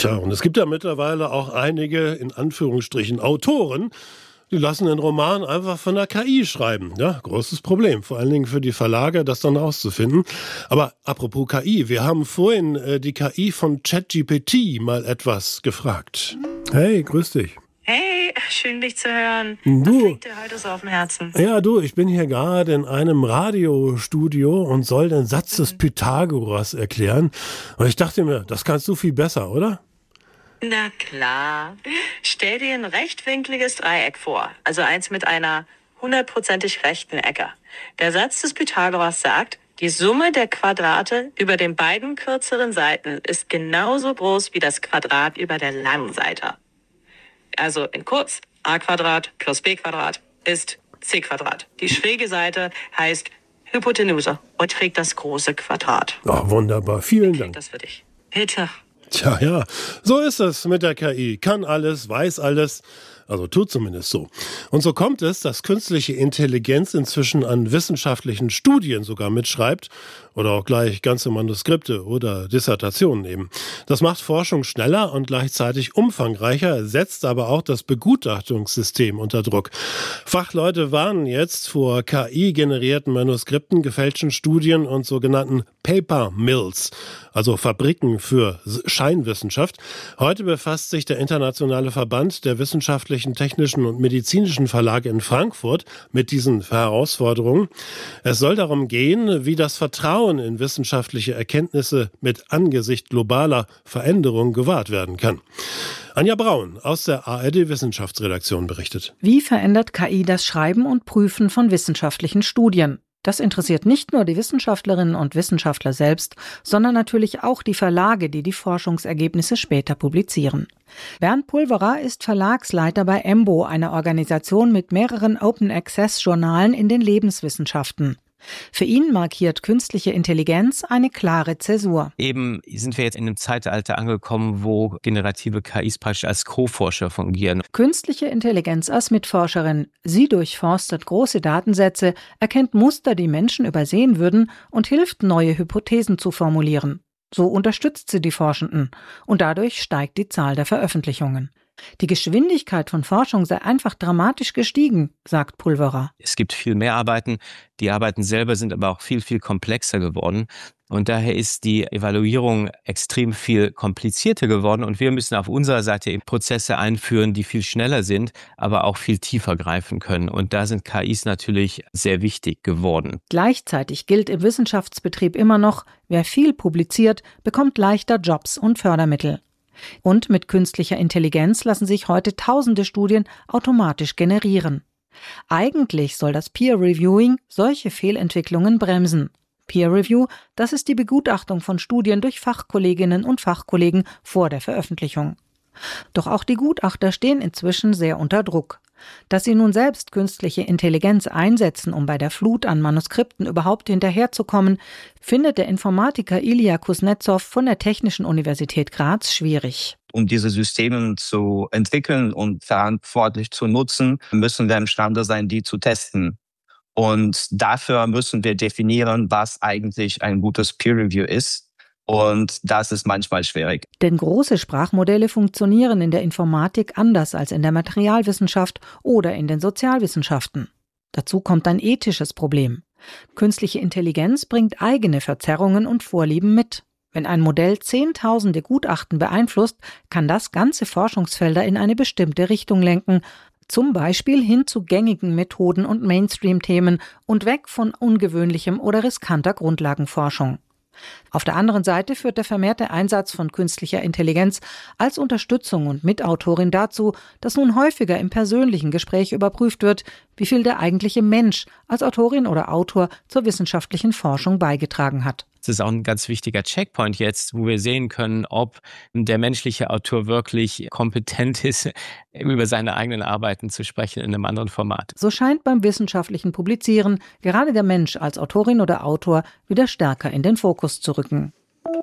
Tja, und es gibt ja mittlerweile auch einige, in Anführungsstrichen, Autoren, die lassen den Roman einfach von der KI schreiben. Ja, großes Problem, vor allen Dingen für die Verlage, das dann rauszufinden. Aber apropos KI, wir haben vorhin die KI von ChatGPT mal etwas gefragt. Hey, grüß dich. Hey, schön dich zu hören. Du. Was liegt dir heute so auf dem Herzen? Ja, du, ich bin hier gerade in einem Radiostudio und soll den Satz des Pythagoras erklären. Und ich dachte mir, das kannst du viel besser, oder? Na klar. Stell dir ein rechtwinkliges Dreieck vor, also eins mit einer 100% rechten Ecke. Der Satz des Pythagoras sagt, die Summe der Quadrate über den beiden kürzeren Seiten ist genauso groß wie das Quadrat über der langen Seite. Also in kurz, a Quadrat plus b Quadrat ist c Quadrat. Die schräge Seite heißt Hypotenuse und trägt das große Quadrat. Ach, wunderbar. Vielen Dank. Das für dich. Bitte. Tja, ja, so ist es mit der KI. Kann alles, weiß alles. Also tut zumindest so. Und so kommt es, dass künstliche Intelligenz inzwischen an wissenschaftlichen Studien sogar mitschreibt oder auch gleich ganze Manuskripte oder Dissertationen eben. Das macht Forschung schneller und gleichzeitig umfangreicher, setzt aber auch das Begutachtungssystem unter Druck. Fachleute warnen jetzt vor KI-generierten Manuskripten, gefälschten Studien und sogenannten Paper Mills, also Fabriken für Scheinwissenschaft. Heute befasst sich der Internationale Verband der wissenschaftlichen, technischen und medizinischen Verlage in Frankfurt mit diesen Herausforderungen. Es soll darum gehen, wie das Vertrauen in wissenschaftliche Erkenntnisse mit Angesicht globaler Veränderungen gewahrt werden kann. Anja Braun aus der ARD-Wissenschaftsredaktion berichtet. Wie verändert KI das Schreiben und Prüfen von wissenschaftlichen Studien? Das interessiert nicht nur die Wissenschaftlerinnen und Wissenschaftler selbst, sondern natürlich auch die Verlage, die die Forschungsergebnisse später publizieren. Bernd Pulverer ist Verlagsleiter bei EMBO, einer Organisation mit mehreren Open-Access-Journalen in den Lebenswissenschaften. Für ihn markiert künstliche Intelligenz eine klare Zäsur. Eben sind wir jetzt in einem Zeitalter angekommen, wo generative KIs praktisch als Co-Forscher fungieren. Künstliche Intelligenz als Mitforscherin. Sie durchforstet große Datensätze, erkennt Muster, die Menschen übersehen würden und hilft, neue Hypothesen zu formulieren. So unterstützt sie die Forschenden und dadurch steigt die Zahl der Veröffentlichungen. Die Geschwindigkeit von Forschung sei einfach dramatisch gestiegen, sagt Pulverer. Es gibt viel mehr Arbeiten. Die Arbeiten selber sind aber auch viel, viel komplexer geworden. Und daher ist die Evaluierung extrem viel komplizierter geworden. Und wir müssen auf unserer Seite Prozesse einführen, die viel schneller sind, aber auch viel tiefer greifen können. Und da sind KIs natürlich sehr wichtig geworden. Gleichzeitig gilt im Wissenschaftsbetrieb immer noch, wer viel publiziert, bekommt leichter Jobs und Fördermittel. Und mit künstlicher Intelligenz lassen sich heute tausende Studien automatisch generieren. Eigentlich soll das Peer-Reviewing solche Fehlentwicklungen bremsen. Peer-Review, das ist die Begutachtung von Studien durch Fachkolleginnen und Fachkollegen vor der Veröffentlichung. Doch auch die Gutachter stehen inzwischen sehr unter Druck. Dass sie nun selbst künstliche Intelligenz einsetzen, um bei der Flut an Manuskripten überhaupt hinterherzukommen, findet der Informatiker Ilya Kuznetsov von der Technischen Universität Graz schwierig. Um diese Systeme zu entwickeln und verantwortlich zu nutzen, müssen wir imstande sein, die zu testen. Und dafür müssen wir definieren, was eigentlich ein gutes Peer-Review ist. Und das ist manchmal schwierig. Denn große Sprachmodelle funktionieren in der Informatik anders als in der Materialwissenschaft oder in den Sozialwissenschaften. Dazu kommt ein ethisches Problem. Künstliche Intelligenz bringt eigene Verzerrungen und Vorlieben mit. Wenn ein Modell Zehntausende Gutachten beeinflusst, kann das ganze Forschungsfelder in eine bestimmte Richtung lenken, zum Beispiel hin zu gängigen Methoden und Mainstream-Themen und weg von ungewöhnlichem oder riskanter Grundlagenforschung. Auf der anderen Seite führt der vermehrte Einsatz von künstlicher Intelligenz als Unterstützung und Mitautorin dazu, dass nun häufiger im persönlichen Gespräch überprüft wird, wie viel der eigentliche Mensch als Autorin oder Autor zur wissenschaftlichen Forschung beigetragen hat. Das ist auch ein ganz wichtiger Checkpoint jetzt, wo wir sehen können, ob der menschliche Autor wirklich kompetent ist, über seine eigenen Arbeiten zu sprechen in einem anderen Format. So scheint beim wissenschaftlichen Publizieren gerade der Mensch als Autorin oder Autor wieder stärker in den Fokus zu rücken.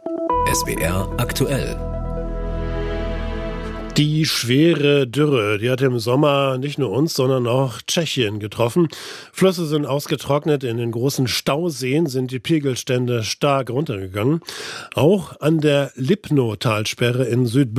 SWR aktuell. Die schwere Dürre, die hat im Sommer nicht nur uns, sondern auch Tschechien getroffen. Flüsse sind ausgetrocknet, in den großen Stauseen sind die Pegelstände stark runtergegangen. Auch an der Lipno-Talsperre in Südböhmen